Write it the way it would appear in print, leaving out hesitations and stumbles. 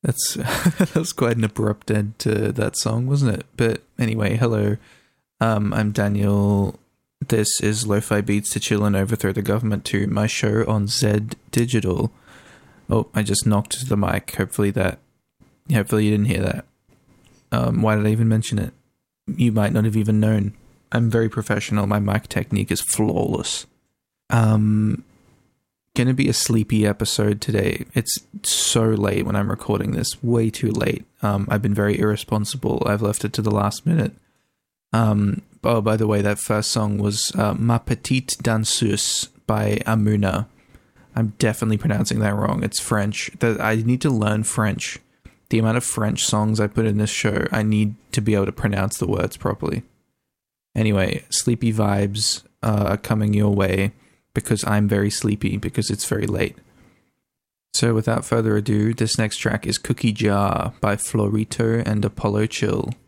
That's that's quite an abrupt end to that song, wasn't it? But anyway, hello. I'm Daniel. This is Lo-Fi Beats to Chill and Overthrow the Government 2, my show on Zed Digital. Oh, I just knocked the mic. Hopefully you didn't hear that. Why did I even mention it? You might not have even known. I'm very professional. My mic technique is flawless. Gonna be a sleepy episode today. It's so late when I'm recording this. Way too late. I've been very irresponsible. I've left it to the last minute. Oh, by the way, that first song was Ma Petite Danseuse by Amuna. I'm definitely pronouncing that wrong. It's French. I need to learn French. The amount of French songs I put in this show, I need to be able to pronounce the words properly. Anyway, sleepy vibes are coming your way because I'm very sleepy because it's very late. So without further ado, this next track is Cookie Jar by Florito and Apollo Chill.